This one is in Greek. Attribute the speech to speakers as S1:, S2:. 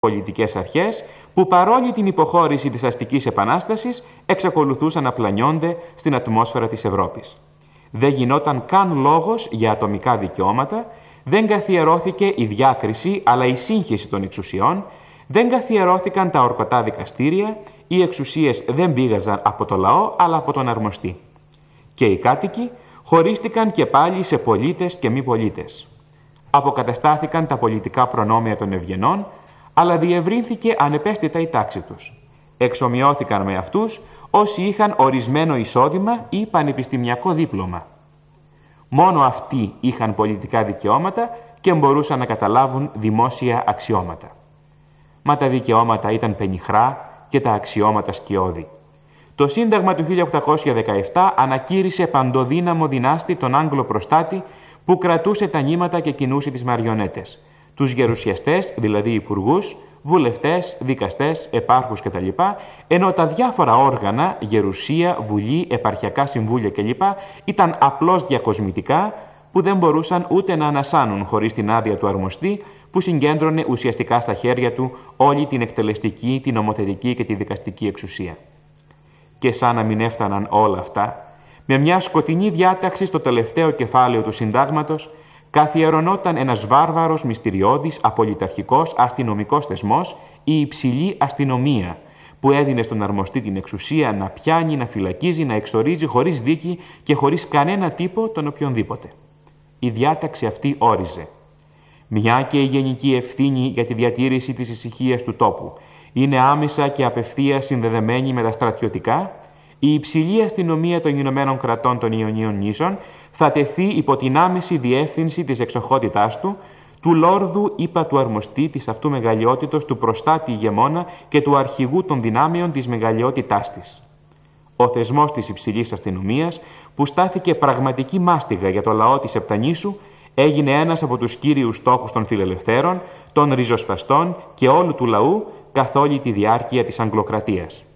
S1: πολιτικές αρχές που παρόλη την υποχώρηση της αστικής επανάστασης εξακολουθούσαν να πλανιώνται στην ατμόσφαιρα της Ευρώπης. Δεν γινόταν καν λόγος για ατομικά δικαιώματα, δεν καθιερώθηκε η διάκριση αλλά η σύγχυση των εξουσιών, δεν καθιερώθηκαν τα ορκωτά δικαστήρια, οι εξουσίες δεν πήγαζαν από το λαό αλλά από τον αρμοστή. Και οι κάτοικοι χωρίστηκαν και πάλι σε πολίτες και μη πολίτες. Αποκαταστάθηκαν τα πολιτικά προνόμια των ευγενών, αλλά διευρύνθηκε ανεπαίσθητα η τάξη τους. Εξομοιώθηκαν με αυτούς όσοι είχαν ορισμένο εισόδημα ή πανεπιστημιακό δίπλωμα. Μόνο αυτοί είχαν πολιτικά δικαιώματα και μπορούσαν να καταλάβουν δημόσια αξιώματα. Μα τα δικαιώματα ήταν πενιχρά και τα αξιώματα σκιώδη. Το Σύνταγμα του 1817 ανακήρυσε παντοδύναμο δυνάστη τον Άγγλο προστάτη που κρατούσε τα νήματα και κινούσε τις μαριονέτες. Τους γερουσιαστές, δηλαδή υπουργούς, βουλευτές, δικαστές, επάρχους κτλ. Ενώ τα διάφορα όργανα, γερουσία, βουλή, επαρχιακά συμβούλια κλπ. Ήταν απλώς διακοσμητικά που δεν μπορούσαν ούτε να ανασάνουν χωρίς την άδεια του αρμοστή που συγκέντρωνε ουσιαστικά στα χέρια του όλη την εκτελεστική, την νομοθετική και τη δικαστική εξουσία. Και σαν να μην έφταναν όλα αυτά, με μια σκοτεινή διάταξη στο τελευταίο κεφάλαιο του Συντάγματος καθιερωνόταν ένας βάρβαρος, μυστηριώδης, απολυταρχικός αστυνομικός θεσμός, η υψηλή αστυνομία, που έδινε στον αρμοστή την εξουσία να πιάνει, να φυλακίζει, να εξορίζει χωρίς δίκη και χωρίς κανένα τύπο τον οποιονδήποτε. Η διάταξη αυτή όριζε: μια και η γενική ευθύνη για τη διατήρηση της ησυχίας του τόπου είναι άμεσα και απευθείας συνδεδεμένη με τα στρατιωτικά, η υψηλή αστυνομία των Ηνωμένων Κρατών των Ιωνίων Νήσων θα τεθεί υπό την άμεση διεύθυνση της εξοχότητάς του Λόρδου ύπα του αρμοστή της αυτού μεγαλειότητος, του προστάτη ηγεμόνα και του αρχηγού των δυνάμεων της μεγαλειότητάς της. Ο θεσμός της υψηλής αστυνομίας, που στάθηκε πραγματική μάστιγα για το λαό της Επτανήσου, έγινε ένας από τους κύριους στόχους των φιλελευθέρων, των ριζοσπαστών και όλου του λαού καθ' όλη τη διάρκεια της Αγγλοκρατίας.